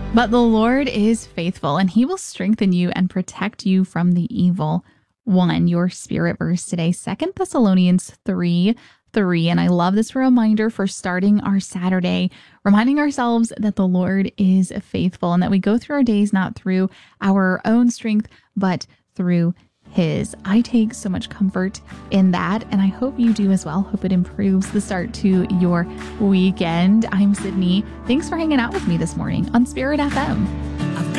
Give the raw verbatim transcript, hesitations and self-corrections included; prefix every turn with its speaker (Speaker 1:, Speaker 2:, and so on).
Speaker 1: But the Lord is faithful, and he will strengthen you and protect you from the evil one. Your spirit verse today, Second Thessalonians three three. And I love this reminder for starting our Saturday, reminding ourselves that the Lord is faithful and that we go through our days not through our own strength, but through his. I take so much comfort in that, and I hope you do as well. Hope it improves the start to your weekend. I'm Sydney. Thanks for hanging out with me this morning on Spirit F M.